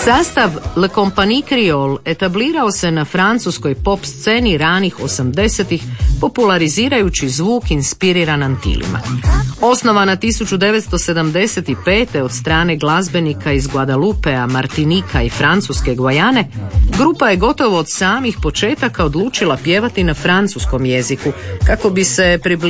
Sastav Le Compagnie Creole etablirao se na francuskoj pop sceni ranih 80-ih, popularizirajući zvuk inspiriran Antilima. Osnovana 1975. od strane glazbenika iz Guadalupea, Martinika i francuske Gvajane, grupa je gotovo od samih početaka odlučila pjevati na francuskom jeziku kako bi se približila